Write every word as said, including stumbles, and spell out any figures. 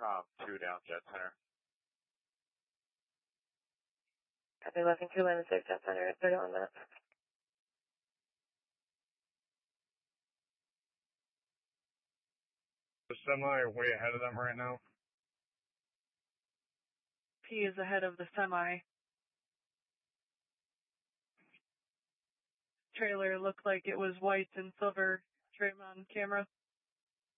com two down Jet Center. Copy, eleven two eleven six Jet Center at thirty-one minutes. The semi way ahead of them right now. P is ahead of the semi. Trailer looked like it was white and silver trim on camera.